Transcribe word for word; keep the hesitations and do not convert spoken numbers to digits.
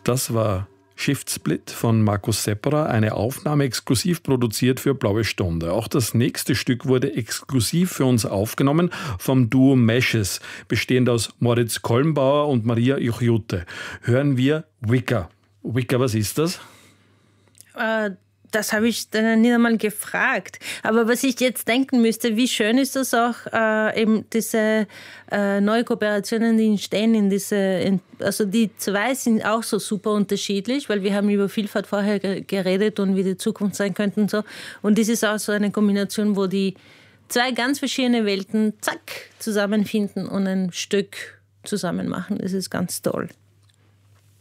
Das war Shift Split von Markus Sepperer, eine Aufnahme exklusiv produziert für Blaue Stunde. Auch das nächste Stück wurde exklusiv für uns aufgenommen vom Duo Meshes, bestehend aus Moritz Kollenbauer und Maria Jochjute. Hören wir Wicker. Wicker, was ist das? Äh, das habe ich dann nicht einmal gefragt. Aber was ich jetzt denken müsste, wie schön ist das auch, äh, eben diese äh, neue Kooperationen, die entstehen in diese, in, also die zwei sind auch so super unterschiedlich, weil wir haben über Vielfalt vorher geredet und wie die Zukunft sein könnte und so. Und das ist auch so eine Kombination, wo die zwei ganz verschiedene Welten, zack, zusammenfinden und ein Stück zusammen machen. Das ist ganz toll.